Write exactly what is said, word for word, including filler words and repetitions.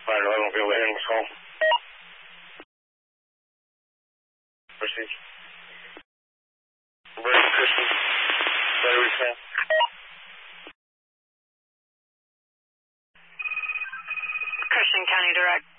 Fire eleven will be able to handle this call. Proceed. Ready, Christian. Ready, we can. Cushing County Direct.